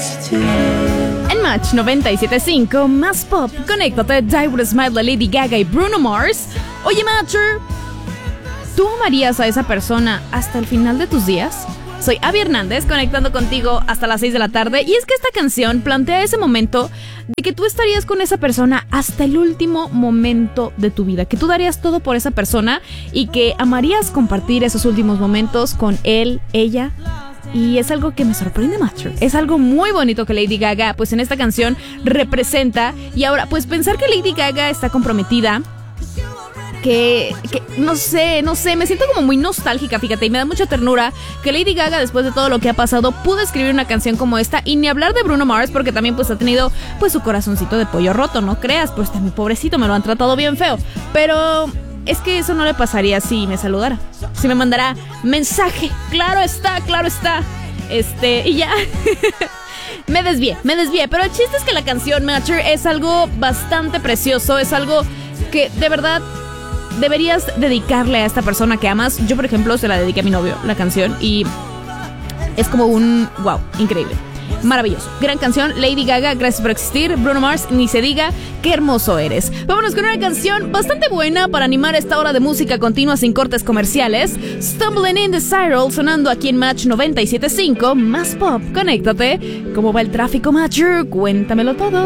En Match 97.5, más pop, conéctate, Die With A Smile de Lady Gaga y Bruno Mars. Oye, Matcher, ¿tú amarías a esa persona hasta el final de tus días? Soy Abby Hernández, conectando contigo hasta las 6 de la tarde. Y es que esta canción plantea ese momento de que tú estarías con esa persona hasta el último momento de tu vida, que tú darías todo por esa persona y que amarías compartir esos últimos momentos con él, ella. Y es algo que me sorprende, Macho. Es algo muy bonito que Lady Gaga, pues en esta canción, representa. Y ahora, pues pensar que Lady Gaga está comprometida, que no sé, me siento como muy nostálgica, fíjate, y me da mucha ternura que Lady Gaga, después de todo lo que ha pasado, pudo escribir una canción como esta. Y ni hablar de Bruno Mars, porque también pues ha tenido pues su corazoncito de pollo roto, no creas, pues también pobrecito, me lo han tratado bien feo. Pero es que eso no le pasaría si me saludara, si me mandara mensaje, claro está, y ya. Me desvié, pero el chiste es que la canción Matcher es algo bastante precioso, es algo que de verdad deberías dedicarle a esta persona que amas. Yo, por ejemplo, se la dediqué a mi novio, la canción, y es como un wow, increíble, maravilloso, gran canción. Lady Gaga, gracias por existir. Bruno Mars, ni se diga, qué hermoso eres. Vámonos con una canción bastante buena para animar esta hora de música continua sin cortes comerciales. Stumbling in the Spiral, sonando aquí en Match 97.5, más pop, conéctate. ¿Cómo va el tráfico, Matcher? Cuéntamelo todo.